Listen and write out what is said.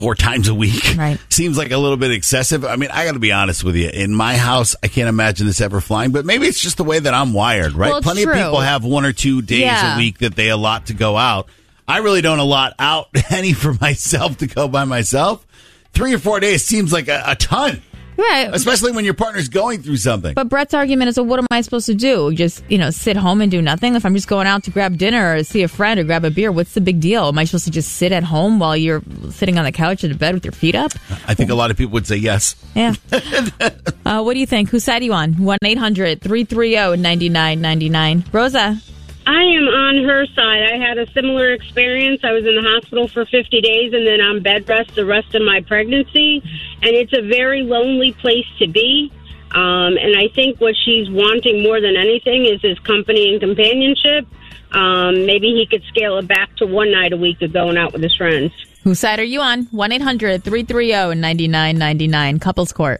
4 times a week. Right. Seems like a little bit excessive. I mean, I got to be honest with you. In my house, I can't imagine this ever flying, but maybe it's just the way that I'm wired, right? Well, it's Plenty true. of people have 1 or 2 days Yeah. a week that they allot to go out. I really don't allot out any for myself to go by myself. 3 or 4 days seems like a ton, Right. especially when your partner's going through something. But Brett's argument is, well, what am I supposed to do? Just, sit home and do nothing? If I'm just going out to grab dinner or see a friend or grab a beer, what's the big deal? Am I supposed to just sit at home while you're sitting on the couch in bed with your feet up? I think a lot of people would say yes. Yeah. What do you think? Whose side are you on? 1-800-330-9999. Rosa. I am on her side. I had a similar experience. I was in the hospital for 50 days and then on bed rest the rest of my pregnancy. And it's a very lonely place to be. And I think what she's wanting more than anything is his company and companionship. Maybe he could scale it back to 1 night a week of going out with his friends. Whose side are you on? 1-800-330-9999. Couples Court.